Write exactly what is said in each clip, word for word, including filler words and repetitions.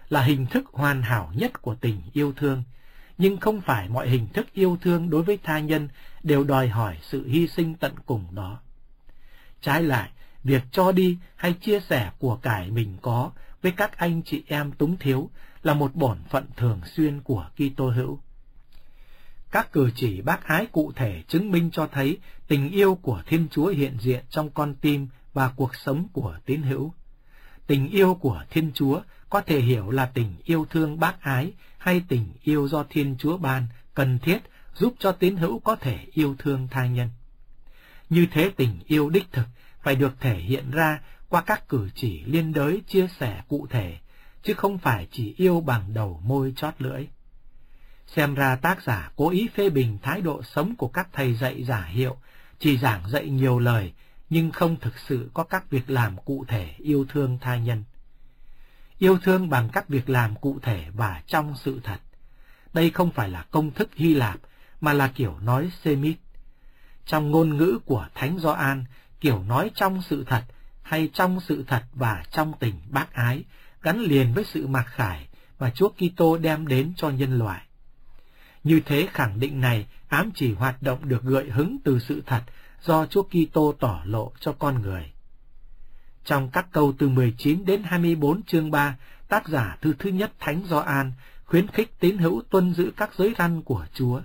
là hình thức hoàn hảo nhất của tình yêu thương, nhưng không phải mọi hình thức yêu thương đối với tha nhân đều đòi hỏi sự hy sinh tận cùng đó. Trái lại, việc cho đi hay chia sẻ của cải mình có với các anh chị em túng thiếu là một bổn phận thường xuyên của Kitô hữu. Các cử chỉ bác ái cụ thể chứng minh cho thấy tình yêu của Thiên Chúa hiện diện trong con tim và cuộc sống của tín hữu. Tình yêu của Thiên Chúa có thể hiểu là tình yêu thương bác ái hay tình yêu do Thiên Chúa ban, cần thiết giúp cho tín hữu có thể yêu thương tha nhân. Như thế tình yêu đích thực phải được thể hiện ra qua các cử chỉ liên đới chia sẻ cụ thể, chứ không phải chỉ yêu bằng đầu môi chót lưỡi. Xem ra tác giả cố ý phê bình thái độ sống của các thầy dạy giả hiệu, chỉ giảng dạy nhiều lời, nhưng không thực sự có các việc làm cụ thể yêu thương tha nhân. Yêu thương bằng các việc làm cụ thể và trong sự thật. Đây không phải là công thức Hy Lạp, mà là kiểu nói Semit. Trong ngôn ngữ của Thánh Gioan, kiểu nói trong sự thật hay trong sự thật và trong tình bác ái gắn liền với sự mặc khải mà Chúa Kitô đem đến cho nhân loại. Như thế khẳng định này ám chỉ hoạt động được gợi hứng từ sự thật do Chúa Kitô tỏ lộ cho con người. Trong các câu từ mười chín đến hai mươi bốn chương ba, tác giả thư thứ nhất Thánh Gioan khuyến khích tín hữu tuân giữ các giới răn của Chúa.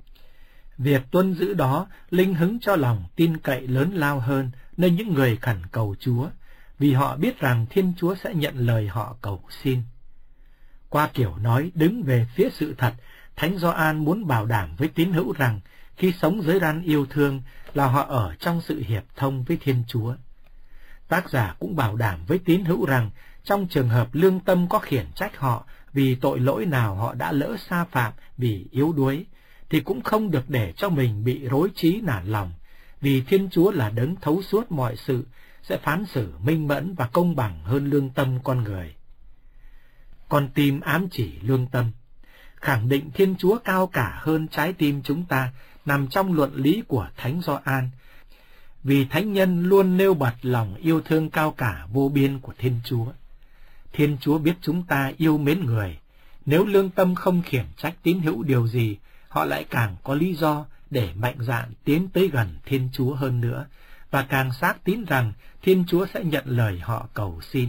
Việc tuân giữ đó linh hứng cho lòng tin cậy lớn lao hơn nơi những người khẩn cầu Chúa, vì họ biết rằng Thiên Chúa sẽ nhận lời họ cầu xin. Qua kiểu nói đứng về phía sự thật, Thánh Gioan muốn bảo đảm với tín hữu rằng khi sống giới răn yêu thương là họ ở trong sự hiệp thông với Thiên Chúa. Tác giả cũng bảo đảm với tín hữu rằng trong trường hợp lương tâm có khiển trách họ vì tội lỗi nào họ đã lỡ sa phạm vì yếu đuối, thì cũng không được để cho mình bị rối trí nản lòng, vì Thiên Chúa là đấng thấu suốt mọi sự, sẽ phán xử minh mẫn và công bằng hơn lương tâm con người. Con tim ám chỉ lương tâm, khẳng định Thiên Chúa cao cả hơn trái tim chúng ta, nằm trong luận lý của Thánh Gioan, vì thánh nhân luôn nêu bật lòng yêu thương cao cả vô biên của Thiên Chúa. Thiên Chúa biết chúng ta yêu mến người, nếu lương tâm không khiển trách tín hữu điều gì, họ lại càng có lý do để mạnh dạn tiến tới gần Thiên Chúa hơn nữa, và càng xác tín rằng Thiên Chúa sẽ nhận lời họ cầu xin.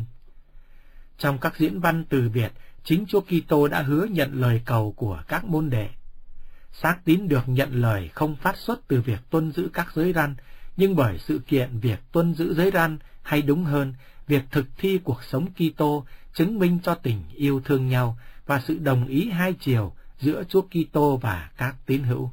Trong các diễn văn từ biệt, chính Chúa Kitô đã hứa nhận lời cầu của các môn đệ. Xác tín được nhận lời không phát xuất từ việc tuân giữ các giới răn, nhưng bởi sự kiện việc tuân giữ giới răn, hay đúng hơn, việc thực thi cuộc sống Kitô chứng minh cho tình yêu thương nhau và sự đồng ý hai chiều giữa Chúa Kitô và các tín hữu.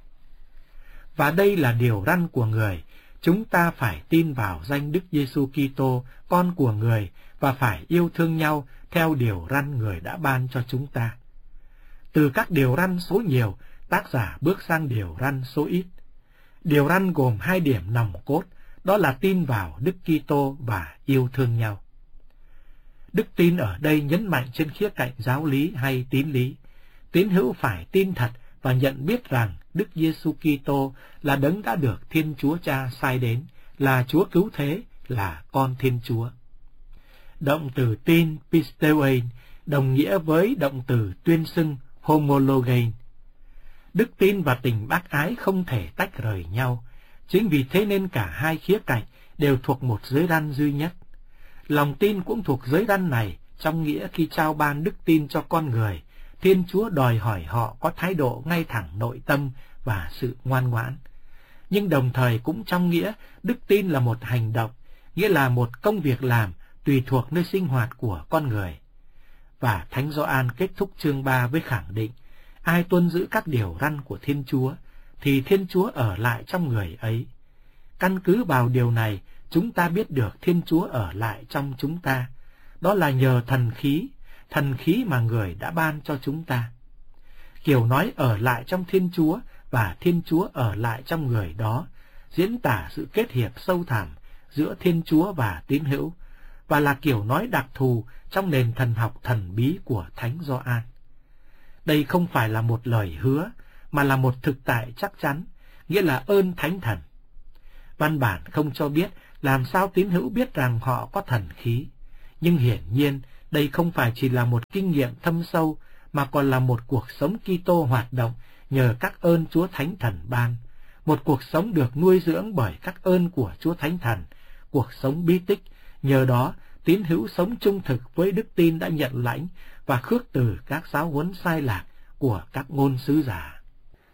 Và đây là điều răn của người, chúng ta phải tin vào danh Đức Giêsu Kitô, con của người, và phải yêu thương nhau theo điều răn người đã ban cho chúng ta. Từ các điều răn số nhiều, tác giả bước sang điều răn số ít. Điều răn gồm hai điểm nòng cốt, đó là tin vào Đức Kitô và yêu thương nhau. Đức tin ở đây nhấn mạnh trên khía cạnh giáo lý hay tín lý. Tín hữu phải tin thật và nhận biết rằng Đức Giêsu Kitô là đấng đã được Thiên Chúa Cha sai đến, là Chúa cứu thế, là con Thiên Chúa. Động từ tin pisteoin đồng nghĩa với động từ tuyên xưng homologein. Đức tin và tình bác ái không thể tách rời nhau, chính vì thế nên cả hai khía cạnh đều thuộc một giới răn duy nhất. Lòng tin cũng thuộc giới răn này, trong nghĩa khi trao ban đức tin cho con người, Thiên Chúa đòi hỏi họ có thái độ ngay thẳng nội tâm và sự ngoan ngoãn. Nhưng đồng thời cũng trong nghĩa đức tin là một hành động, nghĩa là một công việc làm tùy thuộc nơi sinh hoạt của con người. Và Thánh Gioan kết thúc chương ba với khẳng định, ai tuân giữ các điều răn của Thiên Chúa, thì Thiên Chúa ở lại trong người ấy. Căn cứ vào điều này, chúng ta biết được Thiên Chúa ở lại trong chúng ta. Đó là nhờ thần khí, thần khí mà người đã ban cho chúng ta. Kiểu nói ở lại trong Thiên Chúa và Thiên Chúa ở lại trong người đó, diễn tả sự kết hiệp sâu thẳm giữa Thiên Chúa và tín hữu, và là kiểu nói đặc thù trong nền thần học thần bí của Thánh Gioan. Đây không phải là một lời hứa, mà là một thực tại chắc chắn, nghĩa là ơn Thánh Thần. Văn bản không cho biết làm sao tín hữu biết rằng họ có thần khí, nhưng hiển nhiên Đây không phải chỉ là một kinh nghiệm thâm sâu, mà còn là một cuộc sống Kitô hoạt động nhờ các ơn Chúa Thánh Thần ban, một cuộc sống được nuôi dưỡng bởi các ơn của Chúa Thánh Thần, cuộc sống bí tích. Nhờ đó, tín hữu sống trung thực với đức tin đã nhận lãnh và khước từ các giáo huấn sai lạc của các ngôn sứ giả.